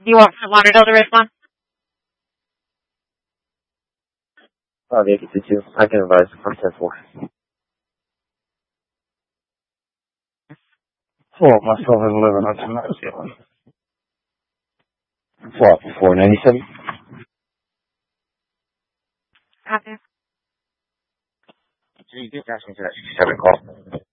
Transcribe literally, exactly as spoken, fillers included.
You want Fort Lauderdale to respond? Oh, the eighty two. I can advise from ten four. Four, myself and eleven on tonight. What, four ninety-seven? Copy. So you did ask me to that sixty-seven call.